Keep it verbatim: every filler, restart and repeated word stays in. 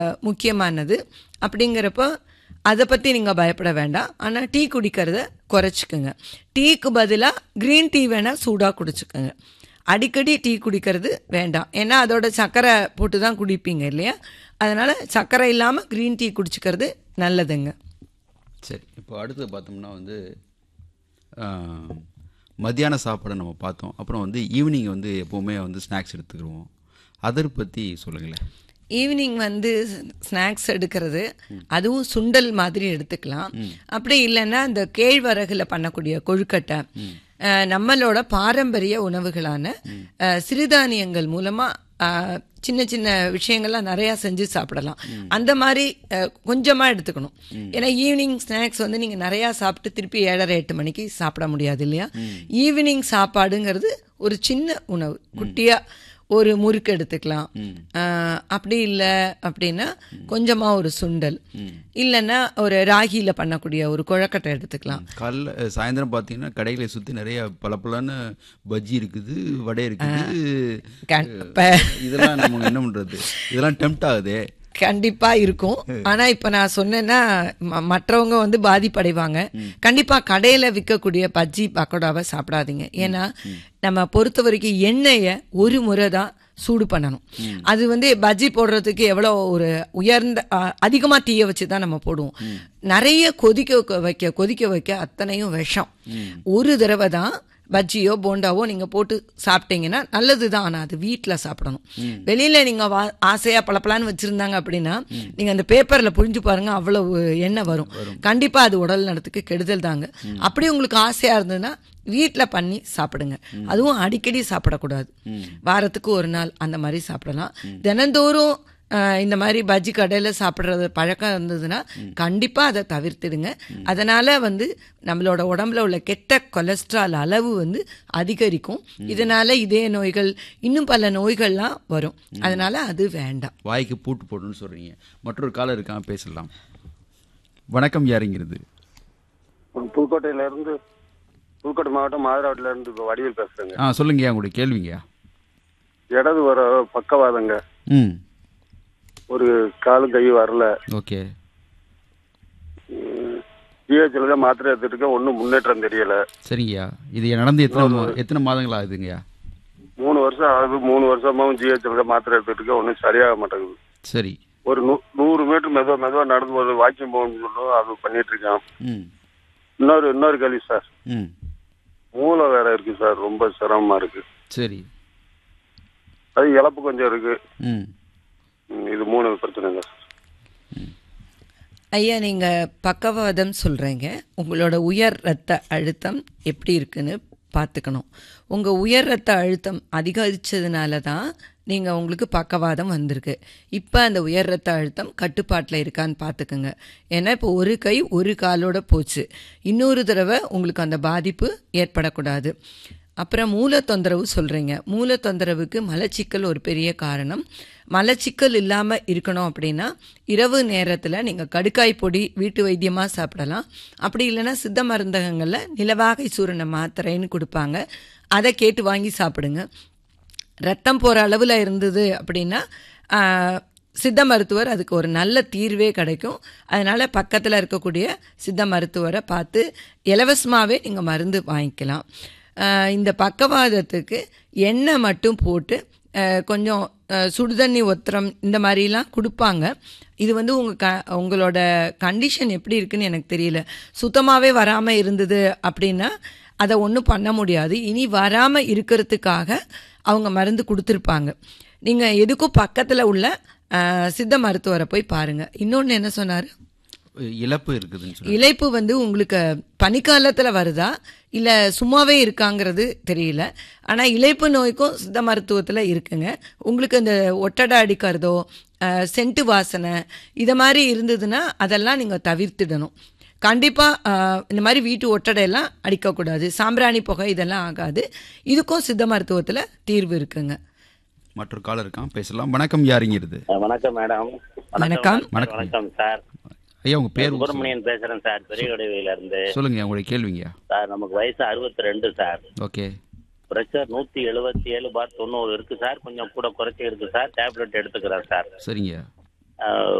முக்கியமானது. அப்படிங்கிறப்போ அதை பற்றி நீங்கள் பயப்பட வேண்டாம். ஆனால் டீ குடிக்கிறத குறைச்சிக்கோங்க. டீக்கு பதிலாக க்ரீன் டீ வேணால் சூடாக குடிச்சுக்கோங்க. அடிக்கடி டீ குடிக்கிறது வேண்டாம். ஏன்னா அதோட சர்க்கரை போட்டு தான் குடிப்பீங்க இல்லையா? அதனால் சர்க்கரை இல்லாமல் க்ரீன் டீ குடிச்சிக்கிறது நல்லதுங்க. சரி, இப்போ அடுத்து பார்த்தோம்னா வந்து மத்தியான சாப்பாடை நம்ம பார்த்தோம். அப்புறம் வந்து ஈவினிங் வந்து எப்போவுமே வந்து ஸ்நாக்ஸ் எடுத்துக்கிடுவோம். அதை பற்றி சொல்லுங்களேன். ஈவினிங் வந்து ஸ்நாக்ஸ் எடுக்கிறது, அதுவும் சுண்டல் மாதிரி எடுத்துக்கலாம். அப்படி இல்லைன்னா இந்த கேழ்வரகுல பண்ணக்கூடிய கொழுக்கட்டை, நம்மளோட பாரம்பரிய உணவுகளான சிறுதானியங்கள் மூலமாக சின்ன சின்ன விஷயங்கள்லாம் நிறையா செஞ்சு சாப்பிடலாம். அந்த மாதிரி கொஞ்சமாக எடுத்துக்கணும். ஏன்னா ஈவினிங் ஸ்நாக்ஸ் வந்து நீங்கள் நிறையா சாப்பிட்டு திருப்பி ஏழரை எட்டு மணிக்கு சாப்பிட முடியாது இல்லையா? ஈவினிங் சாப்பாடுங்கிறது ஒரு சின்ன உணவு, குட்டியாக ஒரு முறுக்கு எடுத்துக்கலாம். அப்படி இல்லை அப்படின்னா கொஞ்சமாக ஒரு சுண்டல், இல்லைன்னா ஒரு ராகியில் பண்ணக்கூடிய ஒரு குழக்கட்டை எடுத்துக்கலாம். காலைல சாயந்தரம் பார்த்தீங்கன்னா கடைகளை சுற்றி நிறைய பல பலன்னு பஜ்ஜி இருக்குது, வடை இருக்குது. இதெல்லாம் நம்ம என்ன பண்ணுறது? இதெல்லாம் டெம்ப்ட் ஆகுதே. கண்டிப்பாக இருக்கும். ஆனால் இப்போ நான் சொன்னேன்னா மற்றவங்க வந்து பாதிப்படைவாங்க. கண்டிப்பாக கடையில் விற்கக்கூடிய பஜ்ஜி பக்கோடாவை சாப்பிடாதீங்க. ஏன்னா நம்ம பொறுத்த வரைக்கும் எண்ணெயை ஒரு முறை தான் சூடு பண்ணணும். அது வந்து பஜ்ஜி போடுறதுக்கு எவ்வளோ ஒரு உயர்ந்த அதிகமாக தீய வச்சு தான் நம்ம போடுவோம். நிறைய கொதிக்க வைக்க கொதிக்க வைக்க அத்தனையும் விஷம். ஒரு தடவை தான் பஜ்ஜியோ போண்டாவோ நீங்கள் போட்டு சாப்பிட்டீங்கன்னா நல்லது தான். ஆனால் அது வீட்டில் சாப்பிடணும். வெளியில் நீங்கள் வா ஆசையாக பளபளன்னு வச்சுருந்தாங்க அப்படின்னா நீங்கள் அந்த பேப்பரில் புழிஞ்சு பாருங்கள், அவ்வளவு எண்ணெய் வரும். கண்டிப்பாக அது உடல் நலத்துக்கு கெடுதல் தாங்க. அப்படி உங்களுக்கு ஆசையாக இருந்ததுன்னா வீட்டில் பண்ணி சாப்பிடுங்க. அதுவும் அடிக்கடி சாப்பிடக்கூடாது. வாரத்துக்கு ஒரு நாள் அந்த மாதிரி சாப்பிடலாம். தினந்தோறும் இந்த மாதிரி பஜ்ஜி கடையில் சாப்பிட்றது பழக்கம் இருந்ததுன்னா கண்டிப்பாக அதை தவிர்த்துடுங்க. அதனால் வந்து நம்மளோட உடம்புல உள்ள கெட்ட கொலஸ்ட்ரால் அளவு வந்து அதிகரிக்கும். இதனால் இதய நோய்கள், இன்னும் பல நோய்கள்லாம் வரும். அதனால் அது வேண்டாம். வாய்க்கு பூட்டு போடணும்னு சொல்கிறீங்க. மற்றொரு காலம் இருக்கான், பேசலாம். வணக்கம், யாருங்கிறது? புதுக்கோட்டையிலேருந்து, புதுக்கோட்டை மாவட்டம் மாதராவட்டிலேருந்து இப்போ வடிவில் பேசுகிறேங்க. ஆ சொல்லுங்கய்யா, உங்களுடைய கேள்விங்கய்யா. இடது வர பக்கவாதங்க. ம் ஒரு காலு கை வரல. ஓகே. ஜிஹெச்ல தான் மாத்திரை எடுத்துட்டு இருக்க, ஒன்றும் முன்னேற்றம் தெரியல. சரிங்கய்யா, இது நடந்து எத்தனை எத்தனை மாதங்கள் ஆகுதுங்கய்யா? மூணு வருஷம் ஆகுது. மூணு வருஷமாவும் ஜிஹெச்ல தான் மாத்திரை எடுத்துட்டு இருக்க, ஒன்றும் சரியாக மாட்டேங்குது. சரி. ஒரு நூ நூறு மீட்டர் மெதுவா மெதுவா நடந்து போது வாக்கிங் போகணும்னு சொல்லுவோம், அது பண்ணிட்டு இருக்கேன். ம் இன்னொரு இன்னொரு கேள்வி சார். ம் மூளை வேற இருக்கு சார், ரொம்ப சிரமமா இருக்கு. சரி. அது இழப்பு கொஞ்சம் இருக்கு. ம் இது மூணு பிரச்சனைங்க. ஐயா, நீங்கள் பக்கவாதம் சொல்கிறீங்க. உங்களோட உயர் இரத்த அழுத்தம் எப்படி இருக்குன்னு பார்த்துக்கணும். உங்கள் உயர் இரத்த அழுத்தம் அதிகரித்ததுனால தான் நீங்கள் உங்களுக்கு பக்கவாதம் வந்திருக்கு. இப்போ அந்த உயர் இரத்த அழுத்தம் கட்டுப்பாட்டில் இருக்கான்னு பார்த்துக்குங்க. ஏன்னா இப்போ ஒரு கை ஒரு காலோட போச்சு. இன்னொரு தடவை உங்களுக்கு அந்த பாதிப்பு ஏற்படக்கூடாது. அப்புறம் மூல தொந்தரவு சொல்கிறீங்க. மூல தொந்தரவுக்கு மலச்சிக்கல் ஒரு பெரிய காரணம். மலச்சிக்கல் இல்லாமல் இருக்கணும் அப்படின்னா இரவு நேரத்தில் நீங்கள் கடுக்காய் பொடி வீட்டு வைத்தியமாக சாப்பிடலாம். அப்படி இல்லைன்னா சித்த மருந்தகங்களில் நிலவாகை சூரண மாத்திரைன்னு கொடுப்பாங்க, அதை கேட்டு வாங்கி சாப்பிடுங்க. ரத்தம் போகிற அளவில் இருந்தது அப்படின்னா சித்த மருத்துவர் அதுக்கு ஒரு நல்ல தீர்வே கிடைக்கும். அதனால் பக்கத்தில் இருக்கக்கூடிய சித்த மருத்துவரை பார்த்து இலவசமாகவே நீங்கள் மருந்து வாங்கிக்கலாம். இந்த பக்கவாதத்துக்கு எண்ணெய் மட்டும் போட்டு கொஞ்சம் சுடுதண்ணி ஒத்திரம் இந்த மாதிரிலாம் கொடுப்பாங்க. இது வந்து உங்கள் க உங்களோட கண்டிஷன் எப்படி இருக்குன்னு எனக்கு தெரியல. சுத்தமாகவே வராமல் இருந்தது அப்படின்னா அதை ஒன்றும் பண்ண முடியாது. இனி வராமல் இருக்கிறதுக்காக அவங்க மருந்து கொடுத்துருப்பாங்க. நீங்கள் எதுக்கும் பக்கத்தில் உள்ள சித்த மருத்துவரை போய் பாருங்கள். இன்னொன்று என்ன சொன்னார்? இழப்பு இருக்குதுன்னு. இழைப்பு வந்து உங்களுக்கு பனிக்காலத்தில் வருதா இல்லை சும்மாவே இருக்காங்கிறது தெரியல. ஆனால் இழைப்பு நோய்க்கும் சித்த மருத்துவத்தில் இருக்குங்க. உங்களுக்கு அந்த ஒட்டடை அடிக்கிறதோ சென்ட்டு வாசனை இதை மாதிரி இருந்ததுன்னா அதெல்லாம் நீங்கள் தவிர்த்திடணும். கண்டிப்பாக இந்த மாதிரி வீட்டு ஒட்டடையெல்லாம் அடிக்கக்கூடாது. சாம்பிராணி புகை இதெல்லாம் ஆகாது. இதுக்கும் சித்த மருத்துவத்தில் தீர்வு இருக்குங்க. மற்றொரு காலம் இருக்கான், பேசலாம். வணக்கம், யாருங்கிறது? வணக்கம் மேடம். வணக்கம். வணக்கம் சார். ஐயா, உங்க பேர்? சுப்பிரமணியன் பேசுறேன் சார், பெரியகொடையில இருந்து. சொல்லுங்க, உங்களுடைய கேள்விங்க. சார், நமக்கு வயசு அறுபத்தி ரெண்டு சார். ஓகே. பிரஷர் நூத்தி எழுபத்தி ஏழு பார் தொண்ணூறு இருக்கு சார். கொஞ்சம் கூட குறைச்சி இருக்கு சார். டேப்லெட் எடுத்துக்கிறேன் சார். சரிங்க. அஹ்,